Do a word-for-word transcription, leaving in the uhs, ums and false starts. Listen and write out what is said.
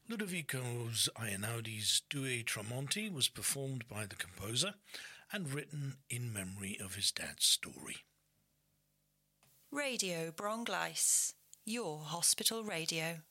Ludovico Einaudi's Due Tramonti was performed by the composer and written in memory of his dad's story. Radio Brongleis, your hospital radio.